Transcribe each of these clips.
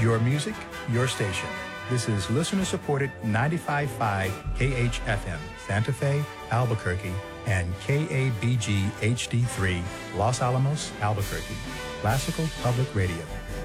Your music, your station. This is listener-supported 95.5 KHFM, Santa Fe, Albuquerque, and KABG HD3, Los Alamos, Albuquerque. Classical Public Radio.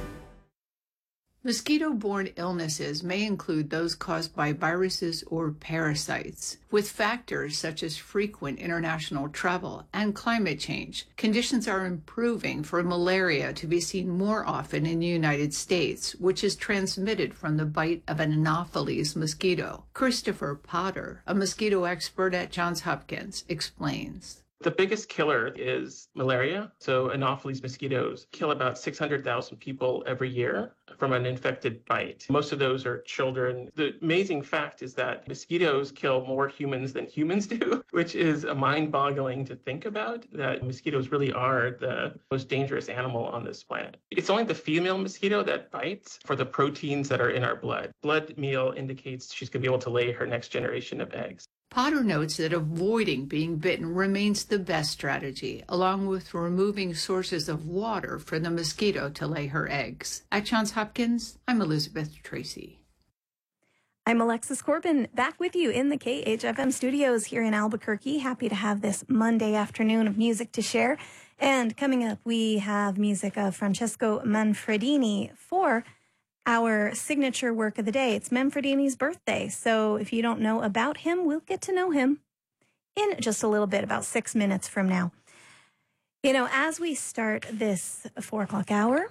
Mosquito-borne illnesses may include those caused by viruses or parasites. With factors such as frequent international travel and climate change, conditions are improving for malaria to be seen more often in the United States, which is transmitted from the bite of an Anopheles mosquito. Christopher Potter, a mosquito expert at Johns Hopkins, explains. The biggest killer is malaria. So Anopheles mosquitoes kill about 600,000 people every year from an infected bite. Most of those are children. The amazing fact is that mosquitoes kill more humans than humans do, which is mind-boggling to think about, that mosquitoes really are the most dangerous animal on this planet. It's only the female mosquito that bites for the proteins that are in our blood. Blood meal indicates she's going to be able to lay her next generation of eggs. Potter notes that avoiding being bitten remains the best strategy, along with removing sources of water for the mosquito to lay her eggs. At Johns Hopkins, I'm Elizabeth Tracy. I'm Alexis Corbin, back with you in the KHFM studios here in Albuquerque. Happy to have this Monday afternoon of music to share. And coming up, we have music of Francesco Manfredini for our signature work of the day. It's Manfredini's birthday, so if you don't know about him, we'll get to know him in just a little bit, about 6 minutes from now. You know, as we start this 4 o'clock hour,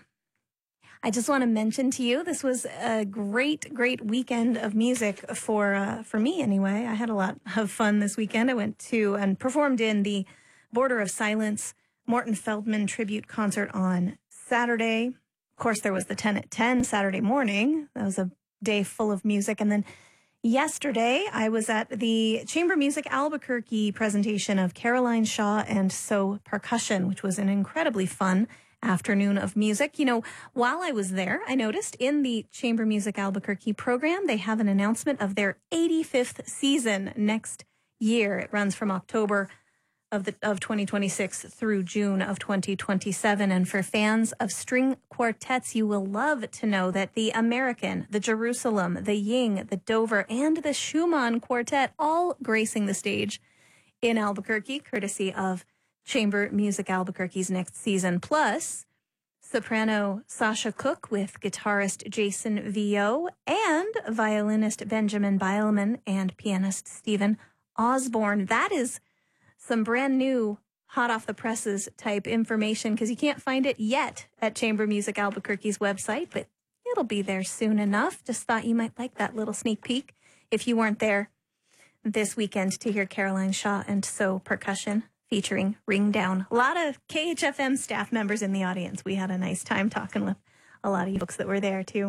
I just want to mention to you, this was a great weekend of music for me anyway. I had a lot of fun this weekend. I went to and performed in the Border of Silence Morton Feldman tribute concert on Saturday. Of course, there was the 10 at 10 Saturday morning. That was a day full of music. And then yesterday, I was at the Chamber Music Albuquerque presentation of Caroline Shaw and So Percussion, which was an incredibly fun afternoon of music. You know, while I was there, I noticed in the Chamber Music Albuquerque program, they have an announcement of their 85th season next year. It runs from October of 2026 through June of 2027. And for fans of string quartets, you will love to know that the American, the Jerusalem, the Ying, the Dover, and the Schumann Quartet all gracing the stage in Albuquerque, courtesy of Chamber Music Albuquerque's next season. Plus, soprano Sasha Cook with guitarist Jason Vio and violinist Benjamin Beilman and pianist Stephen Osborne. That is some brand new, hot off the presses type information, because you can't find it yet at Chamber Music Albuquerque's website, but it'll be there soon enough. Just thought you might like that little sneak peek if you weren't there this weekend to hear Caroline Shaw and So Percussion featuring Ring Down. A lot of KHFM staff members in the audience. We had a nice time talking with a lot of you folks that were there too.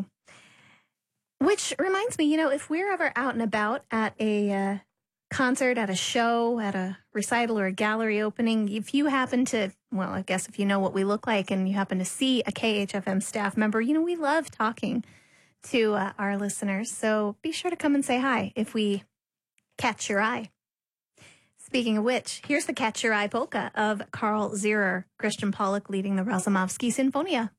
Which reminds me, you know, if we're ever out and about at a concert, at a show, at a recital or a gallery opening, if you happen to, well, I guess if you know what we look like and you happen to see a KHFM staff member, you know, we love talking to our listeners. So be sure to come and say hi if we catch your eye. Speaking of which, here's the Catch Your Eye polka of Carl Zierer, Christian Pollock leading the Razumovsky Sinfonia.